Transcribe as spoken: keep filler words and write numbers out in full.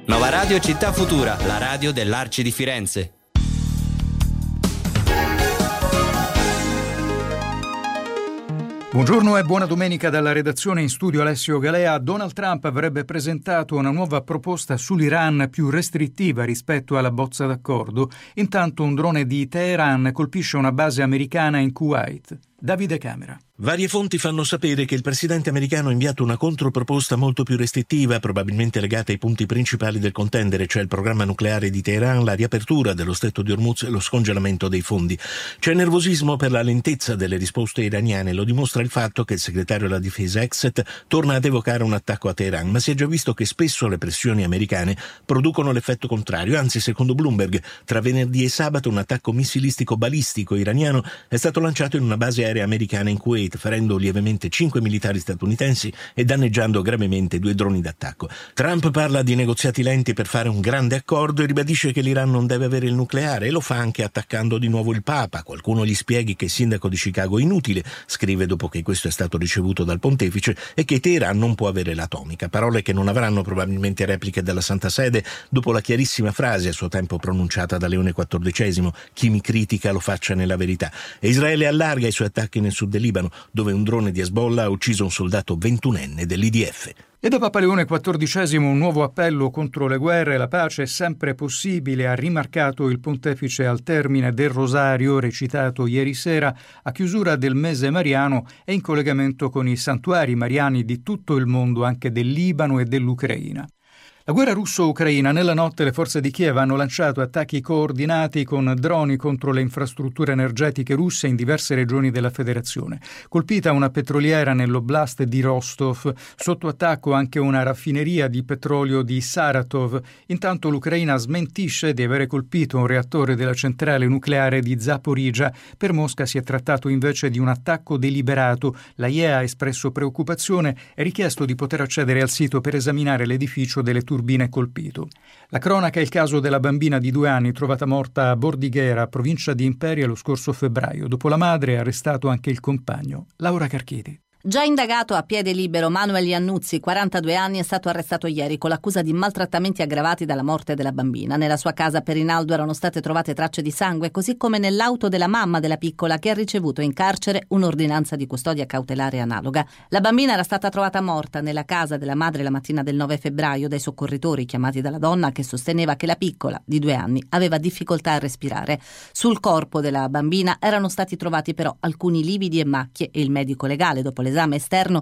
Nova Radio Città Futura, la radio dell'Arci di Firenze. Buongiorno e buona domenica dalla redazione. In studio Alessio Galea. Donald Trump avrebbe presentato una nuova proposta sull'Iran più restrittiva rispetto alla bozza d'accordo. Intanto un drone di Teheran colpisce una base americana in Kuwait. Davide Camera. Varie fonti fanno sapere che il presidente americano ha inviato una controproposta molto più restrittiva, probabilmente legata ai punti principali del contendere, cioè il programma nucleare di Teheran, la riapertura dello stretto di Hormuz e lo scongelamento dei fondi. C'è nervosismo per la lentezza delle risposte iraniane, lo dimostra il fatto che il segretario della difesa Exet torna ad evocare un attacco a Teheran, ma si è già visto che spesso le pressioni americane producono l'effetto contrario, anzi secondo Bloomberg tra venerdì e sabato un attacco missilistico balistico iraniano è stato lanciato in una base aerea americana in Kuwait, ferendo lievemente cinque militari statunitensi e danneggiando gravemente due droni d'attacco. Trump parla di negoziati lenti per fare un grande accordo e ribadisce che l'Iran non deve avere il nucleare, e lo fa anche attaccando di nuovo il Papa. Qualcuno gli spieghi che il sindaco di Chicago è inutile, scrive dopo che questo è stato ricevuto dal pontefice, e che Teheran non può avere l'atomica. Parole che non avranno probabilmente repliche dalla Santa Sede dopo la chiarissima frase a suo tempo pronunciata da Leone quattordicesimo: chi mi critica lo faccia nella verità. E Israele allarga i suoi attacchi nel sud del Libano, dove un drone di Hezbollah ha ucciso un soldato ventunenne dell'I D F. E da Papa Leone quattordicesimo un nuovo appello contro le guerre. La pace è sempre possibile, ha rimarcato il pontefice al termine del rosario recitato ieri sera a chiusura del mese mariano e in collegamento con i santuari mariani di tutto il mondo, anche del Libano e dell'Ucraina. La guerra russo-ucraina. Nella notte le forze di Kiev hanno lanciato attacchi coordinati con droni contro le infrastrutture energetiche russe in diverse regioni della federazione. Colpita una petroliera nell'oblast di Rostov, sotto attacco anche una raffineria di petrolio di Saratov. Intanto l'Ucraina smentisce di avere colpito un reattore della centrale nucleare di Zaporizhzhia. Per Mosca si è trattato invece di un attacco deliberato. La I E A ha espresso preoccupazione e richiesto di poter accedere al sito per esaminare l'edificio delle turbine colpito. La cronaca è il caso della bambina di due anni trovata morta a Bordighera, provincia di Imperia, lo scorso febbraio. Dopo la madre è arrestato anche il compagno. Laura Carchiti. Già indagato a piede libero, Manuel Iannuzzi, quarantadue anni, è stato arrestato ieri con l'accusa di maltrattamenti aggravati dalla morte della bambina. Nella sua casa a Perinaldo erano state trovate tracce di sangue, così come nell'auto della mamma della piccola, che ha ricevuto in carcere un'ordinanza di custodia cautelare analoga. La bambina era stata trovata morta nella casa della madre la mattina del nove febbraio dai soccorritori chiamati dalla donna, che sosteneva che la piccola, di due anni, aveva difficoltà a respirare. Sul corpo della bambina erano stati trovati però alcuni lividi e macchie, e il medico legale, dopo l'esame esterno,